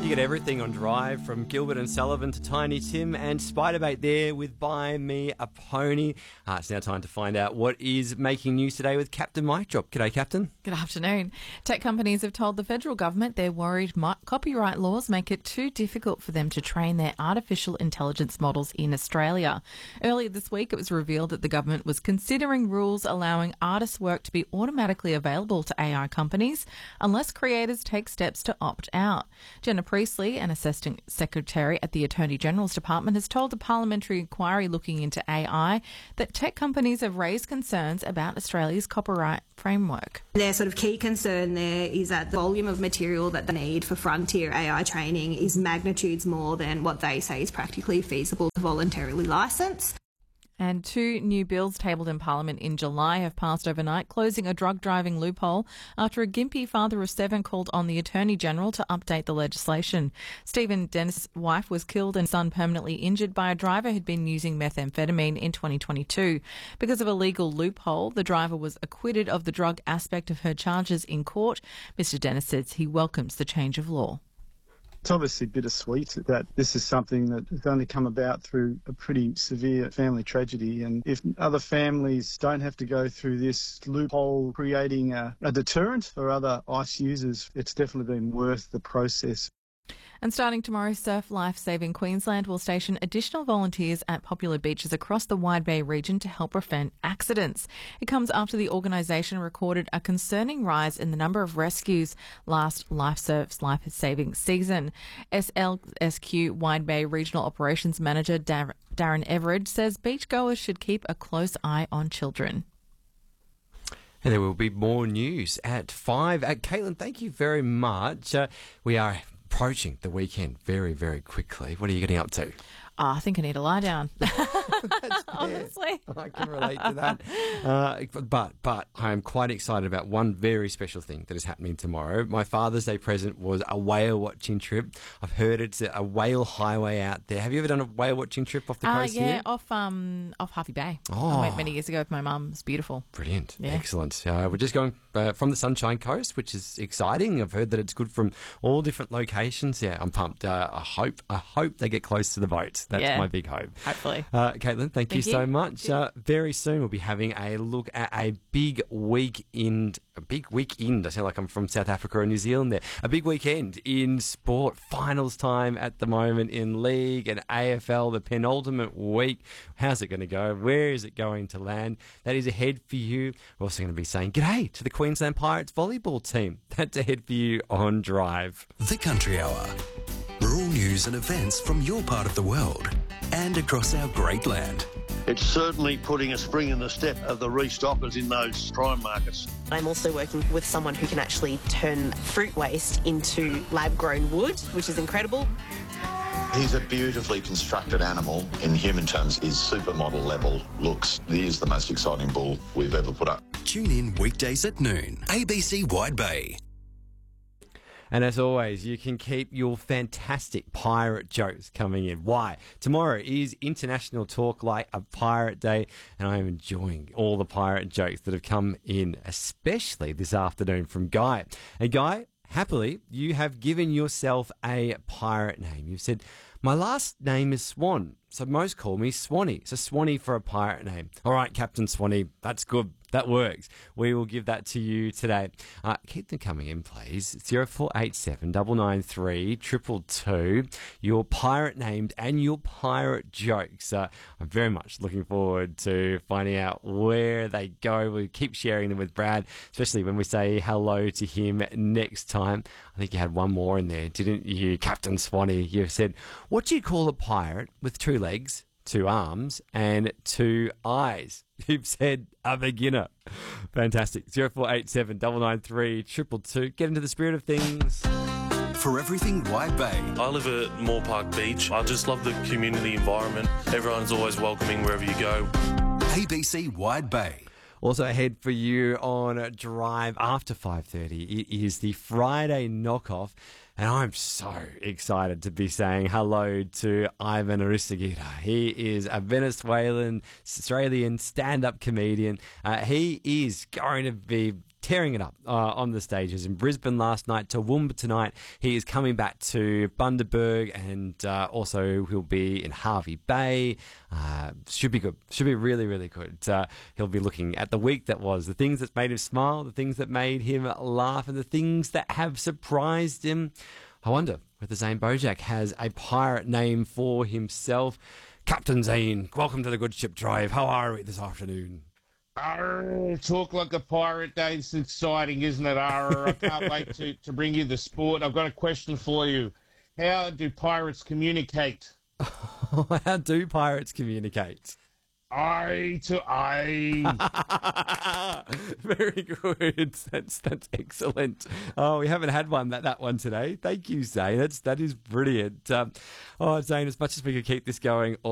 You get everything on Drive, from Gilbert and Sullivan to Tiny Tim and Spiderbait there with Buy Me a Pony. It's now time to find out what is making news today with Captain Mic Drop. G'day, Captain. Good afternoon. Tech companies have told the federal government they're worried copyright laws make it too difficult for them to train their artificial intelligence models in Australia. Earlier this week, it was revealed that the government was considering rules allowing artists' work to be automatically available to AI companies unless creators take steps to opt out. Jenna Priestley, an assistant secretary at the Attorney General's Department, has told the parliamentary inquiry looking into AI that tech companies have raised concerns about Australia's copyright framework. Their sort of key concern there is that the volume of material that they need for frontier AI training is magnitudes more than what they say is practically feasible to voluntarily license. And two new bills tabled in Parliament in July have passed overnight, closing a drug driving loophole after a Gympie father of 7 called on the Attorney General to update the legislation. Stephen Dennis' wife was killed and son permanently injured by a driver who'd been using methamphetamine in 2022. Because of a legal loophole, the driver was acquitted of the drug aspect of her charges in court. Mr Dennis says he welcomes the change of law. It's obviously bittersweet that this is something that has only come about through a pretty severe family tragedy, and if other families don't have to go through this loophole creating a deterrent for other ICE users, it's definitely been worth the process. And starting tomorrow, Surf Life Saving Queensland will station additional volunteers at popular beaches across the Wide Bay region to help prevent accidents. It comes after the organisation recorded a concerning rise in the number of rescues last LifeSurf's life saving season. SLSQ Wide Bay Regional Operations Manager Darren Everidge says beachgoers should keep a close eye on children. And there will be more news at 5. Caitlin, thank you very much. We are approaching the weekend very, very quickly. What are you getting up to? I think I need to lie down. Honestly. I can relate to that. But I am quite excited about one very special thing that is happening tomorrow. My Father's Day present was a whale watching trip. I've heard it's a whale highway out there. Have you ever done a whale watching trip off the coast here? Yeah, off Harvey Bay. Oh. I went many years ago with my mum. It's beautiful. Brilliant. Yeah. Excellent. We're just going from the Sunshine Coast, which is exciting. I've heard that it's good from all different locations. Yeah, I'm pumped. I hope they get close to the boat. That's my big hope. Hopefully. Caitlin, thank you so much. Very soon we'll be having a look at a big weekend. I sound like I'm from South Africa or New Zealand there. A big weekend in sport. Finals time at the moment in League and AFL, the penultimate week. How's it going to go? Where is it going to land? That is ahead for you. We're also going to be saying g'day to the Queensland Pirates volleyball team. That's ahead for you on Drive. The Country Hour. Rural news and events from your part of the world and across our great land. It's certainly putting a spring in the step of the restockers in those prime markets. I'm also working with someone who can actually turn fruit waste into lab-grown wood, which is incredible. He's a beautifully constructed animal. In human terms, his supermodel level looks. He is the most exciting bull we've ever put up. Tune in weekdays at noon. ABC Wide Bay. And as always, you can keep your fantastic pirate jokes coming in. Why? Tomorrow is International Talk Like a Pirate Day, and I am enjoying all the pirate jokes that have come in, especially this afternoon from Guy. And Guy, happily, you have given yourself a pirate name. You've said, my last name is Swan, so most call me Swanee. So Swanee for a pirate name. All right, Captain Swanee, that's good. That works. We will give that to you today. Keep them coming in, please. 0487 993 222. Your pirate named and your pirate jokes. I'm very much looking forward to finding out where they go. We'll keep sharing them with Brad, especially when we say hello to him next time. I think you had one more in there, didn't you, Captain Swanee? You said, what do you call a pirate with 2 legs, 2 arms and 2 eyes? You've said a beginner. Fantastic. 0487 993 222. Get into the spirit of things. For everything Wide Bay. I live at Moore Park Beach. I just love the community environment. Everyone's always welcoming wherever you go. ABC Wide Bay. Also ahead for you on Drive after 5:30. It is the Friday knockoff, and I'm so excited to be saying hello to Ivan Aristeguieta. He is a Venezuelan, Australian stand-up comedian. He is going to be tearing it up on the stages in Brisbane last night, Toowoomba tonight. He is coming back to Bundaberg, and also he'll be in Hervey Bay. Should be good. Should be really, really good. He'll be looking at the week that was, the things that made him smile, the things that made him laugh, and the things that have surprised him. I wonder whether Zane Bojack has a pirate name for himself. Captain Zane, welcome to the Good Ship Drive. How are we this afternoon? Arr, talk like a pirate, Dave. It's exciting, isn't it? Arr, I can't wait to bring you the sport. I've got a question for you. How do pirates communicate? How do pirates communicate? Eye to eye. Very good. That's excellent. Oh, we haven't had that one today. Thank you, Zane. That is brilliant. Zane, as much as we could keep this going